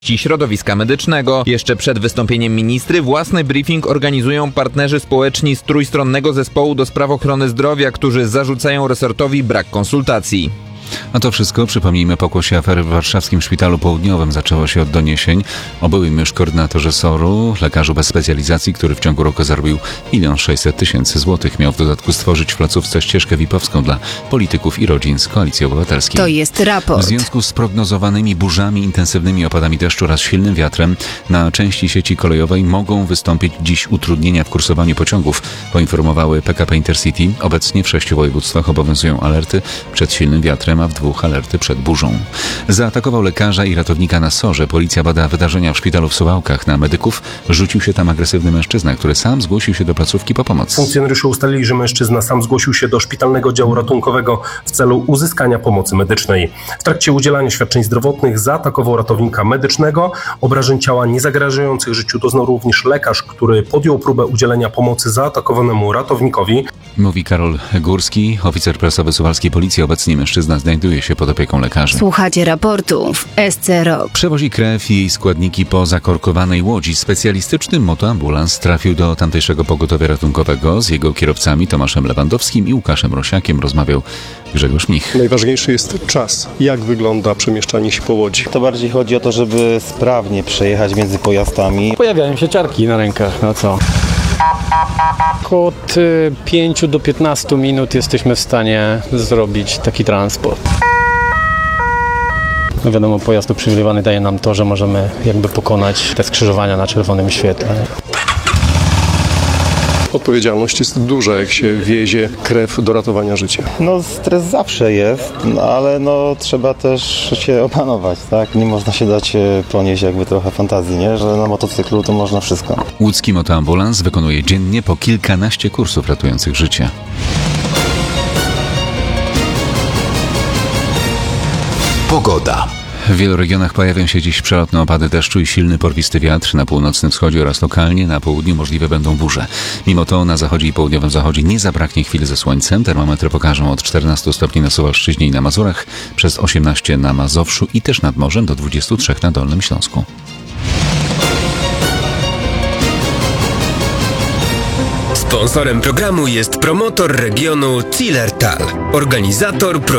środowiska medycznego. Jeszcze przed wystąpieniem ministry własny briefing organizują partnerzy społeczni z trójstronnego zespołu do spraw ochrony zdrowia, którzy zarzucają resortowi brak konsultacji. A to wszystko, przypomnijmy, pokłosie afery w warszawskim Szpitalu Południowym zaczęło się od doniesień o byłym już koordynatorze SOR-u, lekarzu bez specjalizacji, który w ciągu roku zarobił 1 600 000 złotych. Miał w dodatku stworzyć w placówce ścieżkę VIP-owską dla polityków i rodzin z Koalicji Obywatelskiej. To jest raport. W związku z prognozowanymi burzami, intensywnymi opadami deszczu oraz silnym wiatrem na części sieci kolejowej mogą wystąpić dziś utrudnienia w kursowaniu pociągów, poinformowały PKP Intercity. Obecnie w 6 województwach obowiązują alerty przed silnym wiatrem, a w 2 alerty przed burzą. Zaatakował lekarza i ratownika na SOR-ze. Policja bada wydarzenia w szpitalu w Suwałkach. Na medyków rzucił się tam agresywny mężczyzna, który sam zgłosił się do placówki po pomoc. Funkcjonariusze ustalili, że mężczyzna sam zgłosił się do szpitalnego działu ratunkowego w celu uzyskania pomocy medycznej. W trakcie udzielania świadczeń zdrowotnych zaatakował ratownika medycznego. Obrażeń ciała niezagrażających życiu doznał również lekarz, który podjął próbę udzielenia pomocy zaatakowanemu ratownikowi. Mówi Karol Górski, oficer prasowy suwalskiej policji. Obecnie mężczyzna znajduje się pod opieką lekarzy. Słuchacie raportu w SC Rock. Przewozi krew i jej składniki po zakorkowanej łodzi. Specjalistyczny motoambulans trafił do tamtejszego pogotowia ratunkowego. Z jego kierowcami Tomaszem Lewandowskim i Łukaszem Rosiakiem rozmawiał Grzegorz Mich. Najważniejszy jest czas. Jak wygląda przemieszczanie się po łodzi? To bardziej chodzi o to, żeby sprawnie przejechać między pojazdami. Pojawiają się ciarki na rękach, no co? Od 5 do 15 minut jesteśmy w stanie zrobić taki transport. No wiadomo, pojazd uprzywilejowany daje nam to, że możemy jakby pokonać te skrzyżowania na czerwonym świetle. Odpowiedzialność jest duża, jak się wiezie krew do ratowania życia. No stres zawsze jest, ale trzeba też się opanować, tak? Nie można się dać ponieść jakby trochę fantazji, nie? Że na motocyklu to można wszystko. Łódzki motoambulans wykonuje dziennie po kilkanaście kursów ratujących życie. Pogoda. W wielu regionach pojawią się dziś przelotne opady deszczu i silny porwisty wiatr. Na północnym wschodzie oraz lokalnie na południu możliwe będą burze. Mimo to na zachodzie i południowym zachodzie nie zabraknie chwil ze słońcem. Termometry pokażą od 14 stopni na Suwalszczyźnie i na Mazurach, przez 18 na Mazowszu i też nad morzem do 23 na Dolnym Śląsku. Sponsorem programu jest promotor regionu Zillertal, organizator projektu